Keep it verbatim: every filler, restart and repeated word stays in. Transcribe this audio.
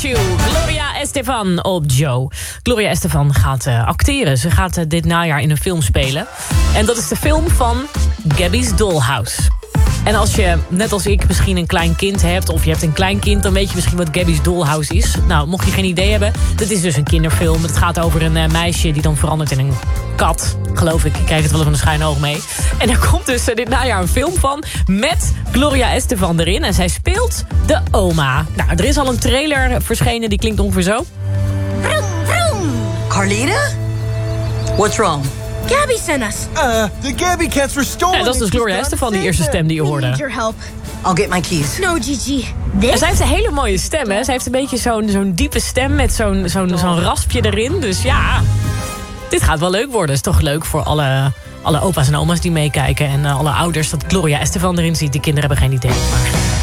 You. Gloria Estefan op Joe. Gloria Estefan gaat uh, acteren. Ze gaat uh, dit najaar in een film spelen. En dat is de film van Gabby's Dollhouse. En als je, net als ik, misschien een klein kind hebt... of je hebt een klein kind, dan weet je misschien wat Gabby's Dollhouse is. Nou, mocht je geen idee hebben, dit is dus een kinderfilm. Het gaat over een uh, meisje die dan verandert in een kat. Geloof ik, ik kijk het wel even een schuin oog mee. En er komt dus uh, dit najaar een film van... met Gloria Estefan erin. En zij speelt de oma. Nou, er is al een trailer verschenen, die klinkt ongeveer zo. Vroom, vroom. Carlita? What's wrong? Gabby sent us. Uh, the Gabby cats were stolen. Ja, dat is dus Gloria Estefan, die eerste stem die je We need hoorde. your help. I'll get my keys. No, Gigi. En This? zij heeft een hele mooie stem, hè. Zij heeft een beetje zo'n zo'n diepe stem met zo'n zo'n zo'n raspje erin. Dus ja, dit gaat wel leuk worden. Het is toch leuk voor alle, alle opa's en oma's die meekijken. En uh, alle ouders dat Gloria Estefan erin ziet. Die kinderen hebben geen idee. Maar